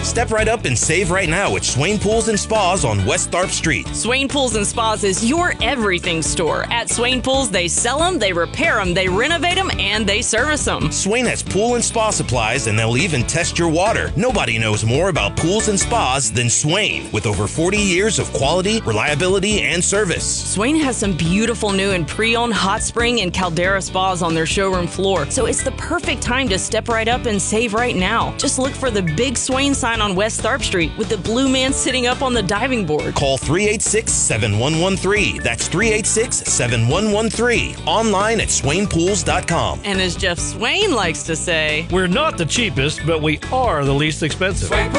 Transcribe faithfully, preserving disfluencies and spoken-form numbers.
Step right up and save right now at Swain Pools and Spas on West Tharp Street. Swain Pools and Spas is your everything store. At Swain Pools, they sell them, they repair them, they renovate them, and they service them. Swain has pool and spa supplies, and they'll even test your water. Nobody knows more about pools and spas than Swain, with over forty years of quality, reliability, and service. Swain has some beautiful new and pre-owned hot spring and caldera spas on their showroom floor, so it's the perfect time to step right up and save right now. Just look for the big Swain sign on West Tharp Street with the blue man sitting up on the diving board. Call three eight six, seven one one three. That's three eight six, seven one one three. Online at swain pools dot com. And as Jeff Swain likes to say, we're not the cheapest, but we are the least expensive. Swain